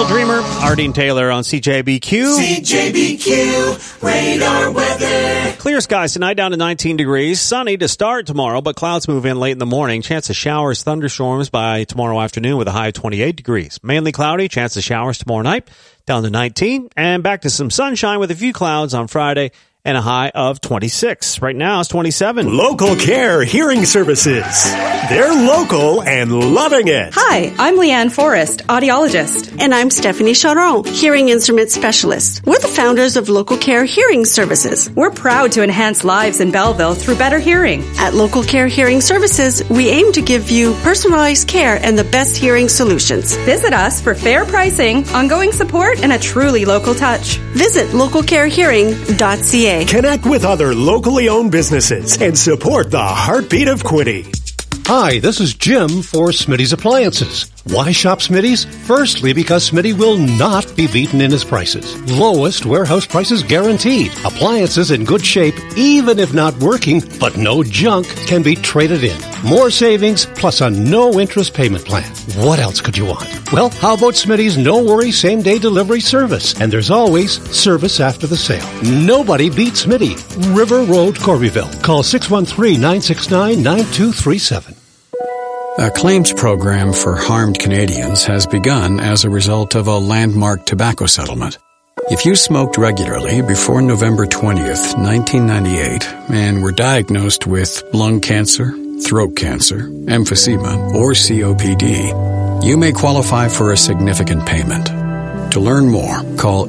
Gentle Dreamer, Ardeen Taylor on CJBQ. CJBQ, radar weather. Clear skies tonight, down to 19 degrees. Sunny to start tomorrow, but clouds move in late in the morning. Chance of showers, thunderstorms by tomorrow afternoon with a high of 28 degrees. Mainly cloudy, chance of showers tomorrow night, down to 19. And back to some sunshine with a few clouds on Friday and a high of 26. Right now it's 27. Local Care Hearing Services. They're local and loving it. Hi, I'm Leanne Forrest, audiologist. And I'm Stephanie Charon, hearing instrument specialist. We're the founders of Local Care Hearing Services. We're proud to enhance lives in Belleville through better hearing. At Local Care Hearing Services, we aim to give you personalized care and the best hearing solutions. Visit us for fair pricing, ongoing support, and a truly local touch. Visit localcarehearing.ca. Connect with other locally owned businesses and support the heartbeat of Quinte. Hi, this is Jim for Smitty's Appliances. Why shop Smitty's? Firstly, because Smitty will not be beaten in his prices. Lowest warehouse prices guaranteed. Appliances in good shape, even if not working, but no junk, can be traded in. More savings, plus a no-interest payment plan. What else could you want? Well, how about Smitty's no-worry same-day delivery service? And there's always service after the sale. Nobody beats Smitty. River Road, Corbyville. Call 613-969-9237. A claims program for harmed Canadians has begun as a result of a landmark tobacco settlement. If you smoked regularly before November 20th, 1998, and were diagnosed with lung cancer, throat cancer, emphysema, or COPD, you may qualify for a significant payment. To learn more, call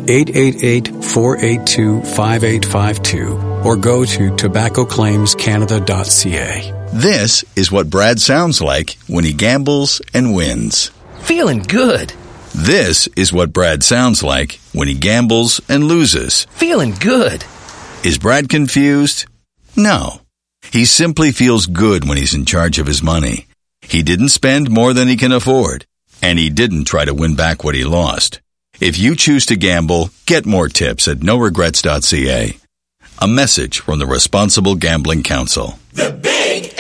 888-482-5852 or go to tobaccoclaimscanada.ca. This is what Brad sounds like when he gambles and wins. Feeling good. This is what Brad sounds like when he gambles and loses. Feeling good. Is Brad confused? No. He simply feels good when he's in charge of his money. He didn't spend more than he can afford, and he didn't try to win back what he lost. If you choose to gamble, get more tips at noregrets.ca. A message from the Responsible Gambling Council. The Big